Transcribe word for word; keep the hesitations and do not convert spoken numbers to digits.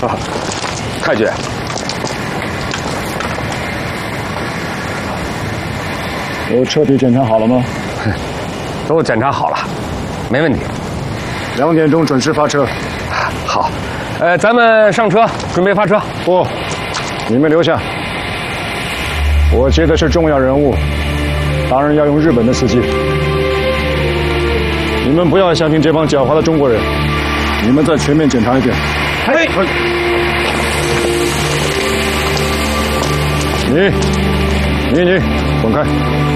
太君， 都彻底检查好了吗？ 都检查好了，没问题。 两点钟准时发车。 好，呃，咱们上车，准备发车。 不，你们留下。我接的是重要人物，当然要用日本的司机。你们不要相信这帮狡猾的中国人，你们再全面检查一遍。 嘿， 你，你你，滚开！